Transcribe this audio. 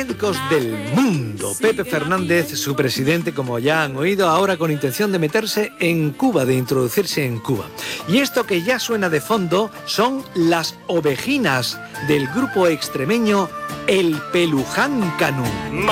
médicos del mundo. Pepe Fernández, su presidente, como ya han oído, ahora con intención de meterse en Cuba, de introducirse en Cuba. Y esto que ya suena de fondo son las ovejinas del grupo extremeño El Peluján Canú.